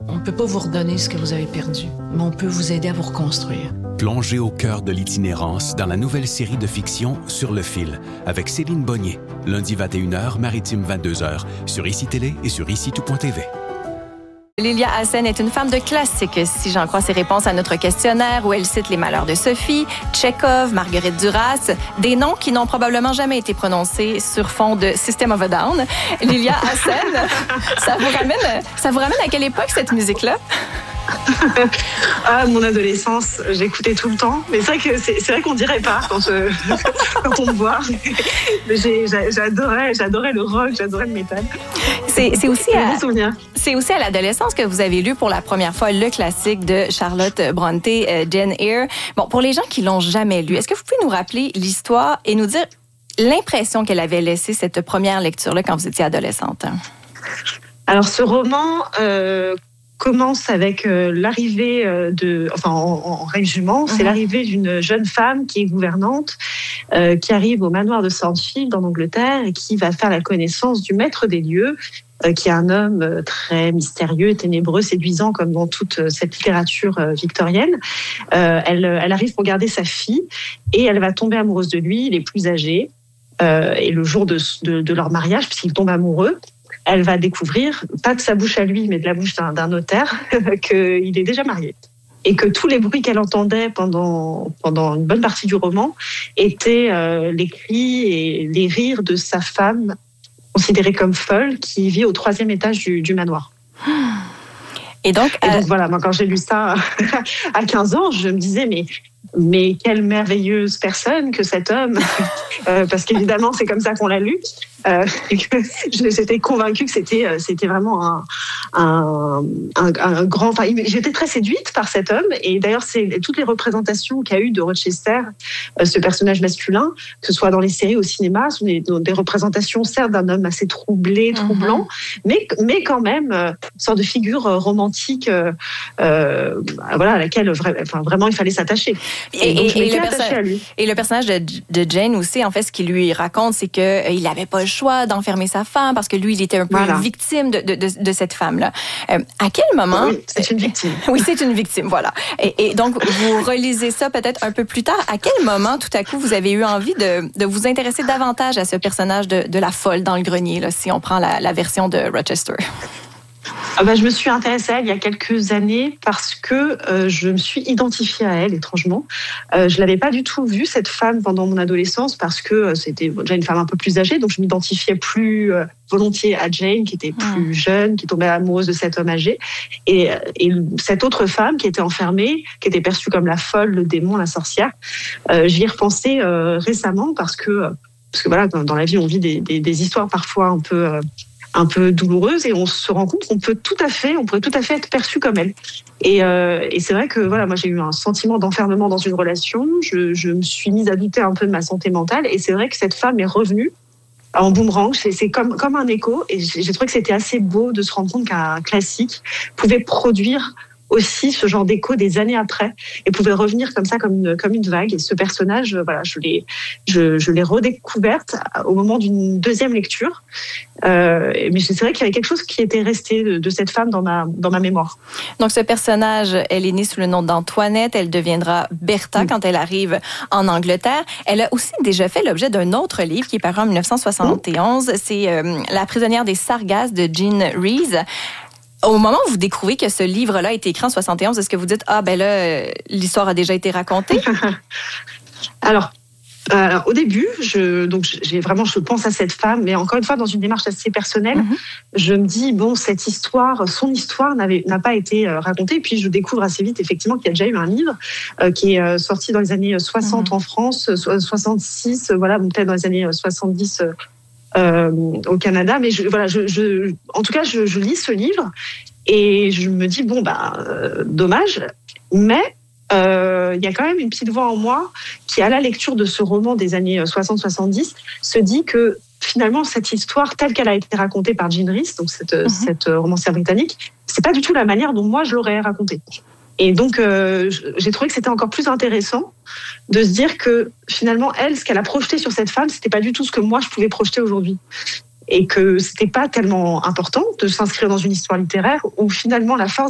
On ne peut pas vous redonner ce que vous avez perdu, mais on peut vous aider à vous reconstruire. Plongez au cœur de l'itinérance dans la nouvelle série de fiction Sur le fil avec Céline Bonnier. Lundi 21h, maritime 22h, sur ICI Télé et sur ICITout.tv. Lilia Hassen est une femme de classique, si j'en crois ses réponses à notre questionnaire où elle cite Les Malheurs de Sophie, Tchekhov, Marguerite Duras, des noms qui n'ont probablement jamais été prononcés sur fond de System of a Down. Lilia Hassen, ça vous ramène à quelle époque cette musique-là? Ah, mon adolescence, j'écoutais tout le temps. Mais c'est vrai qu'on dirait pas quand on me voit. J'adorais le rock, j'adorais le métal. C'est aussi à l'adolescence que vous avez lu pour la première fois le classique de Charlotte Brontë, Jane Eyre. Bon, pour les gens qui l'ont jamais lu, est-ce que vous pouvez nous rappeler l'histoire et nous dire l'impression qu'elle avait laissée cette première lecture-là quand vous étiez adolescente? Alors, ce roman commence avec l'arrivée en résumé, c'est l'arrivée d'une jeune femme qui est gouvernante, qui arrive au manoir de Sandfield en Angleterre et qui va faire la connaissance du maître des lieux, qui est un homme très mystérieux, ténébreux, séduisant comme dans toute cette littérature victorienne. Elle arrive pour garder sa fille et elle va tomber amoureuse de lui, il est plus âgé. Et le jour de leur mariage, puisqu'ils tombent amoureux, elle va découvrir, pas de sa bouche à lui, mais de la bouche d'un notaire, qu'il est déjà marié. Et que tous les bruits qu'elle entendait pendant une bonne partie du roman étaient les cris et les rires de sa femme, considérée comme folle, qui vit au 3e étage du manoir. Et donc voilà, moi, quand j'ai lu ça à 15 ans, je me disais, mais quelle merveilleuse personne que cet homme, parce qu'évidemment, c'est comme ça qu'on l'a lu. J'étais convaincue que c'était vraiment un grand. Enfin, j'étais très séduite par cet homme, et d'ailleurs, c'est toutes les représentations qu'a eu de Rochester, ce personnage masculin, que ce soit dans les séries, au cinéma, sont des représentations certes d'un homme assez troublé, troublant, mais quand même une sorte de figure romantique, voilà, à laquelle vraiment il fallait s'attacher. Et le personnage de Jane aussi, en fait, ce qu'il lui raconte, c'est qu'il n'avait pas le choix d'enfermer sa femme parce que lui, il était un peu victime de cette femme-là. À quel moment... Oui, c'est une victime. Oui, c'est une victime, voilà. Et donc, vous relisez ça peut-être un peu plus tard. À quel moment, tout à coup, vous avez eu envie de vous intéresser davantage à ce personnage de la folle dans le grenier, là, si on prend la version de Rochester? Je me suis intéressée à elle il y a quelques années parce que je me suis identifiée à elle, étrangement. Je l'avais pas du tout vue, cette femme, pendant mon adolescence, parce que c'était déjà une femme un peu plus âgée, donc je m'identifiais plus volontiers à Jane, qui était plus jeune, qui tombait amoureuse de cet homme âgé. Et cette autre femme qui était enfermée, qui était perçue comme la folle, le démon, la sorcière, j'y ai repensé récemment parce que voilà, dans la vie, on vit des histoires parfois un peu douloureuse, et on se rend compte qu'on pourrait tout à fait être perçu comme elle. Et c'est vrai que voilà, moi j'ai eu un sentiment d'enfermement dans une relation. Je me suis mise à douter un peu de ma santé mentale, et c'est vrai que cette femme est revenue en boomerang. C'est comme un écho, et j'ai trouvé que c'était assez beau de se rendre compte qu'un classique pouvait produire aussi ce genre d'écho des années après, et pouvait revenir comme ça, comme une vague. Et ce personnage, voilà, je l'ai redécouverte au moment d'une deuxième lecture. Mais c'est vrai qu'il y avait quelque chose qui était resté de cette femme dans ma mémoire. Donc ce personnage, elle est née sous le nom d'Antoinette, elle deviendra Bertha quand elle arrive en Angleterre. Elle a aussi déjà fait l'objet d'un autre livre qui est paru en 1971, c'est La prisonnière des Sargasses de Jean Rhys. Au moment où vous découvrez que ce livre-là a été écrit en 71, est-ce que vous dites l'histoire a déjà été racontée? Alors, au début, je pense à cette femme, mais encore une fois, dans une démarche assez personnelle, je me dis, son histoire n'a pas été racontée. Et puis, je découvre assez vite, effectivement, qu'il y a déjà eu un livre qui est sorti dans les années 60 en France, 66, voilà, peut-être dans les années 70 au Canada. Mais en tout cas, je lis ce livre et je me dis, dommage, mais il y a quand même une petite voix en moi qui, à la lecture de ce roman des années 60-70, se dit que finalement, cette histoire, telle qu'elle a été racontée par Jean Rhys, donc cette romancière britannique, c'est pas du tout la manière dont moi je l'aurais racontée. Et donc, j'ai trouvé que c'était encore plus intéressant de se dire que finalement, elle, ce qu'elle a projeté sur cette femme, c'était pas du tout ce que moi je pouvais projeter aujourd'hui. Et que c'était pas tellement important de s'inscrire dans une histoire littéraire où finalement la force